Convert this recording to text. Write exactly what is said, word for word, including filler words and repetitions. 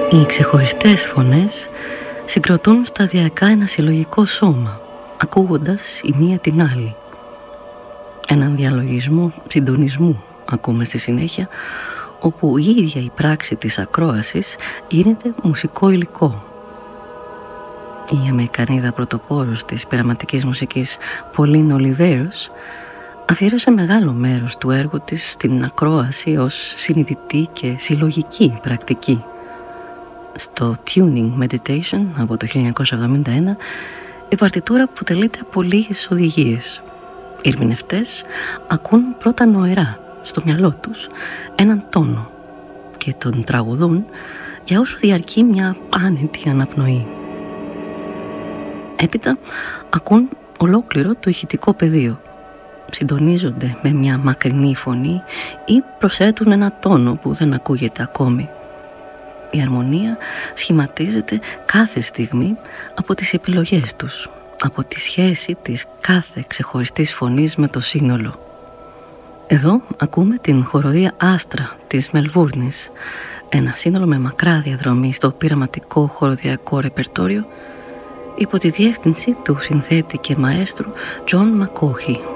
Οι ξεχωριστές φωνές συγκροτούν σταδιακά ένα συλλογικό σώμα, ακούγοντας η μία την άλλη. Έναν διαλογισμό συντονισμού ακούμε στη συνέχεια, όπου η ίδια η πράξη της ακρόασης γίνεται μουσικό υλικό. Η Αμερικανίδα πρωτοπόρος της πειραματικής μουσικής Pauline Oliveros αφιέρωσε μεγάλο μέρος του έργου της στην ακρόαση ως συνειδητή και συλλογική πρακτική. Στο Tuning Meditation από το χίλια εννιακόσια εβδομήντα ένα, η παρτιτούρα αποτελείται από λίγες οδηγίες. Οι ερμηνευτές ακούν πρώτα νοερά στο μυαλό τους έναν τόνο και τον τραγουδούν για όσο διαρκεί μια άνετη αναπνοή. Έπειτα ακούν ολόκληρο το ηχητικό πεδίο. Συντονίζονται με μια μακρινή φωνή ή προσθέτουν ένα τόνο που δεν ακούγεται ακόμη. Η αρμονία σχηματίζεται κάθε στιγμή από τις επιλογές τους, από τη σχέση της κάθε ξεχωριστής φωνής με το σύνολο. Εδώ ακούμε την χοροδία Άστρα της Μελβούρνης, ένα σύνολο με μακρά διαδρομή στο πειραματικό χοροδιακό ρεπερτόριο υπό τη διεύθυνση του συνθέτη και μαέστρου Τζον Μακόχι.